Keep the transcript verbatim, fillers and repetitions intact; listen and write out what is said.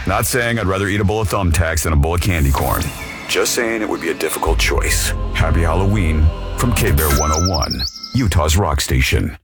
Not saying I'd rather eat a bowl of thumbtacks than a bowl of candy corn. Just saying it would be a difficult choice. Happy Halloween from K-Bear one oh one, Utah's rock station.